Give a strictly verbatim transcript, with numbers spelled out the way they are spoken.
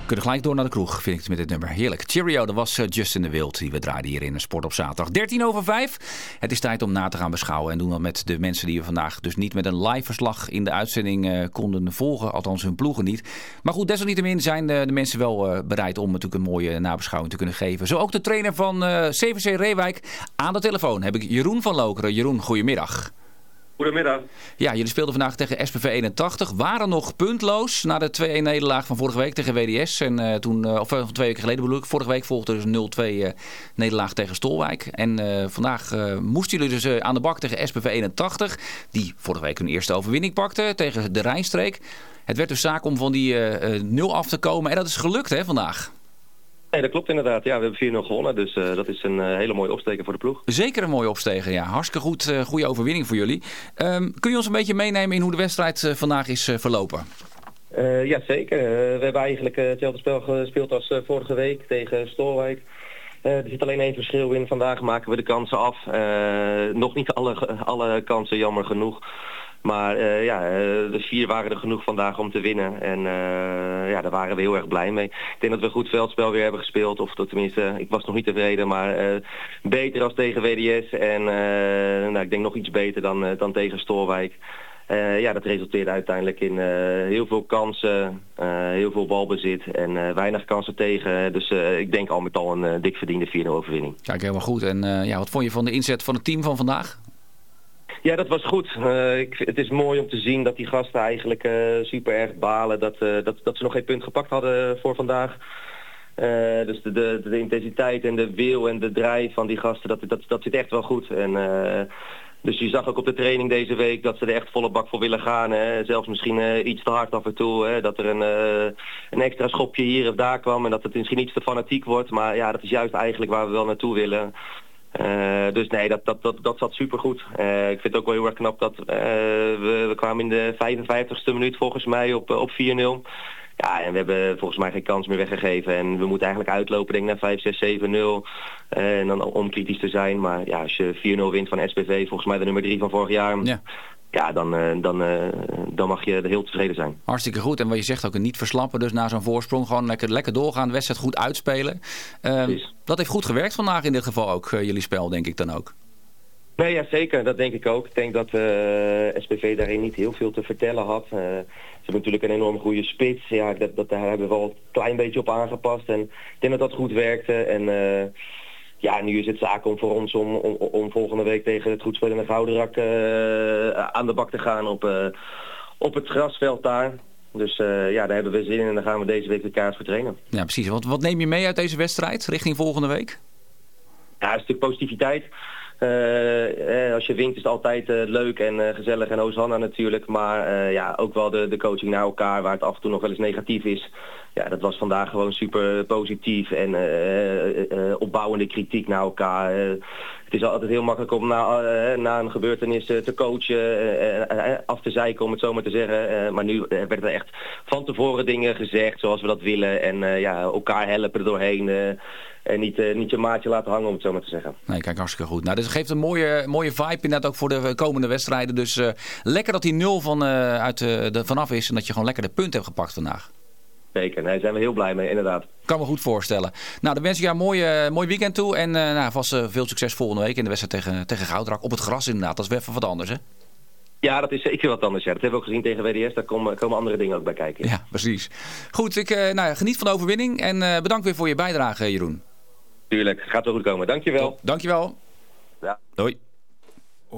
Kunnen gelijk door naar de kroeg, vind ik het met dit nummer. Heerlijk. Cheerio, dat was Justin de Wild die we draaiden hier in Sport op zaterdag. dertien over vijf. Het is tijd om na te gaan beschouwen. En doen dat met de mensen die we vandaag dus niet met een live verslag in de uitzending uh, konden volgen. Althans hun ploegen niet. Maar goed, desalniettemin zijn de, de mensen wel uh, bereid om natuurlijk een mooie nabeschouwing te kunnen geven. Zo ook de trainer van uh, C V C Reewijk. Aan de telefoon heb ik Jeroen van Lokeren. Jeroen, goedemiddag. Goedemiddag. Ja, jullie speelden vandaag tegen S P V eenentachtig. Waren nog puntloos na de twee-een nederlaag van vorige week tegen W D S. En uh, toen, uh, of uh, twee weken geleden bedoel ik. Vorige week volgde dus een nul twee uh, nederlaag tegen Stolwijk. En uh, vandaag uh, moesten jullie dus uh, aan de bak tegen S P V eenentachtig. Die vorige week hun eerste overwinning pakte tegen de Rijnstreek. Het werd dus zaak om van die uh, uh, nul af te komen. En dat is gelukt hè vandaag. Nee, dat klopt inderdaad. Ja, we hebben vier nul gewonnen, dus uh, dat is een uh, hele mooie opsteker voor de ploeg. Zeker een mooie opsteker, ja. Hartstikke goed, uh, goede overwinning voor jullie. Um, kun je ons een beetje meenemen in hoe de wedstrijd uh, vandaag is uh, verlopen? Uh, ja, zeker. Uh, we hebben eigenlijk uh, hetzelfde spel gespeeld als uh, vorige week tegen Stolwijk. Uh, er zit alleen één verschil in. Vandaag maken we de kansen af. Uh, nog niet alle, alle kansen, jammer genoeg. Maar uh, ja, uh, de vier waren er genoeg vandaag om te winnen. En uh, ja, daar waren we heel erg blij mee. Ik denk dat we een goed veldspel weer hebben gespeeld. Of dat tenminste, ik was nog niet tevreden, maar uh, beter als tegen W D S. En uh, nou, ik denk nog iets beter dan, uh, dan tegen Stolwijk. Uh, ja, dat resulteerde uiteindelijk in uh, heel veel kansen, uh, heel veel balbezit en uh, weinig kansen tegen. Dus uh, ik denk al met al een uh, dik verdiende vier nul overwinning. Kijk, helemaal goed. En uh, ja, wat vond je van de inzet van het team van vandaag? Ja, dat was goed. Uh, ik, het is mooi om te zien dat die gasten eigenlijk uh, super erg balen dat, uh, dat, dat ze nog geen punt gepakt hadden voor vandaag. Uh, dus de, de, de intensiteit en de wil en de drive van die gasten, dat, dat, dat zit echt wel goed. En, uh, dus je zag ook op de training deze week dat ze er echt volle bak voor willen gaan. Hè. Zelfs misschien uh, iets te hard af en toe. Hè. Dat er een, uh, een extra schopje hier of daar kwam en dat het misschien iets te fanatiek wordt. Maar ja, dat is juist eigenlijk waar we wel naartoe willen. Uh, dus nee, dat, dat, dat, dat zat supergoed. Uh, ik vind het ook wel heel erg knap dat uh, we, we kwamen in de vijfenvijftigste minuut volgens mij op, op vier nul. Ja, en we hebben volgens mij geen kans meer weggegeven. En we moeten eigenlijk uitlopen denk ik naar vijf, zes, zeven nul. Uh, en dan om kritisch te zijn. Maar ja, als je vier nul wint van S P V, volgens mij de nummer drie van vorig jaar. Ja. Ja, dan, uh, dan, uh, dan mag je heel tevreden zijn. Hartstikke goed. En wat je zegt ook, niet verslappen. Dus na zo'n voorsprong gewoon lekker, lekker doorgaan. De wedstrijd goed uitspelen. Uh, dat heeft goed gewerkt vandaag in dit geval ook. Uh, jullie spel, denk ik dan ook. Nee, ja, zeker. Dat denk ik ook. Ik denk dat uh, S P V daarin niet heel veel te vertellen had. Uh, ze hebben natuurlijk een enorm goede spits. Ja, dat, dat, daar hebben we wel een klein beetje op aangepast. En ik denk dat dat goed werkte. En uh, ja, nu is het zaak om voor ons om, om, om volgende week tegen het goed spelende Gouderak uh, aan de bak te gaan op, uh, op het grasveld daar. Dus uh, ja, daar hebben we zin in en dan gaan we deze week de kaart voor trainen. Ja, precies. Wat, wat neem je mee uit deze wedstrijd richting volgende week? Ja, een stuk positiviteit. Uh, als je wint is het altijd uh, leuk en uh, gezellig en Hosanna natuurlijk. Maar uh, ja, ook wel de, de coaching naar elkaar waar het af en toe nog wel eens negatief is. Ja, dat was vandaag gewoon super positief en uh, uh, uh, opbouwende kritiek naar elkaar. Uh, het is altijd heel makkelijk om na, uh, na een gebeurtenis uh, te coachen, uh, uh, af te zeiken om het zo maar te zeggen. Uh, maar nu uh, werden er echt van tevoren dingen gezegd zoals we dat willen. En uh, ja, elkaar helpen er doorheen. Uh, En niet, uh, niet je maatje laten hangen, om het zo maar te zeggen. Nee, kijk, hartstikke goed. Nou, dus het geeft een mooie, mooie vibe inderdaad ook voor de komende wedstrijden. Dus uh, lekker dat die nul van, uh, uit, uh, de, vanaf is en dat je gewoon lekker de punt hebt gepakt vandaag. Zeker, daar zijn we heel blij mee, inderdaad. Kan me goed voorstellen. Nou, dan wens ik jou een mooi, uh, mooi weekend toe. En uh, nou, vast uh, veel succes volgende week in de wedstrijd tegen, tegen Gouderak. Op het gras inderdaad, dat is weer even wat anders, hè? Ja, dat is zeker wat anders. Ja. Dat hebben we ook gezien tegen W D S. Daar komen, komen andere dingen ook bij kijken. Ja, precies. Goed, ik uh, nou, geniet van de overwinning. En uh, bedankt weer voor je bijdrage, Jeroen. Tuurlijk, gaat wel goed komen. Dankjewel. Dankjewel. Ja. Doei.